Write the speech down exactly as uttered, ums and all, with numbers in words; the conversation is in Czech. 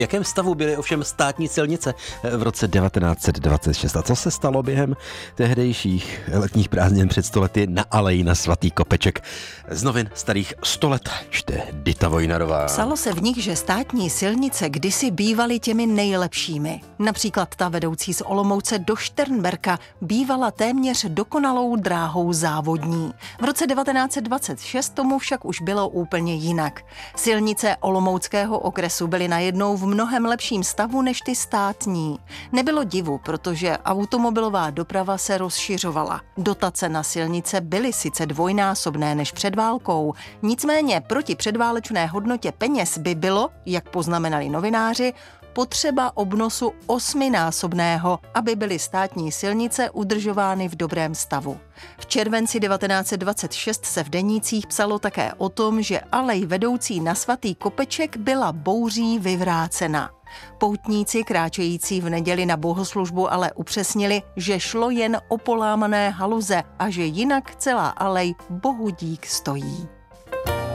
V jakém stavu byly ovšem státní silnice v roce devatenáct set dvacet šest a co se stalo během tehdejších letních prázdnin před sto lety na aleji na Svatý Kopeček? Z novin starých sto let čte Dita Vojnarová. Psalo se v nich, že státní silnice kdysi bývaly těmi nejlepšími. Například ta vedoucí z Olomouce do Šternberka bývala téměř dokonalou dráhou závodní. V roce devatenáct set dvacet šest tomu však už bylo úplně jinak. Silnice Olomouckého okresu byly najednou v mnohem lepším stavu než ty státní. Nebylo divu, protože automobilová doprava se rozšiřovala. Dotace na silnice byly sice dvojnásobné než před válkou, nicméně proti předválečné hodnotě peněz by bylo, jak poznamenali novináři, potřeba obnosu osminásobného, aby byly státní silnice udržovány v dobrém stavu. V červenci devatenáct set dvacet šest se v denících psalo také o tom, že alej vedoucí na Svatý Kopeček byla bouří vyvrácena. Poutníci kráčející v neděli na bohoslužbu ale upřesnili, že šlo jen o polámané haluze a že jinak celá alej bohu dík stojí.